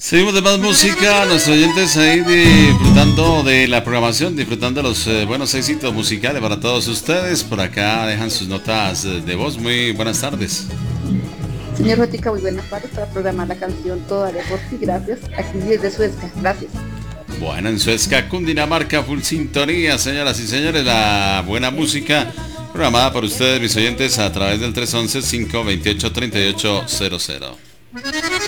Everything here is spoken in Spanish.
Seguimos de más música, nuestros oyentes ahí disfrutando de la programación, disfrutando de los buenos éxitos musicales para todos ustedes. Por acá dejan sus notas de voz. Muy buenas tardes. Señor Jotica, muy buenas tardes para programar la canción Toda de por ti, gracias. Aquí desde Suezca, gracias. Bueno, en Suezca, Cundinamarca, full sintonía, señoras y señores, la buena música programada por ustedes, mis oyentes, a través del 311-528-3800.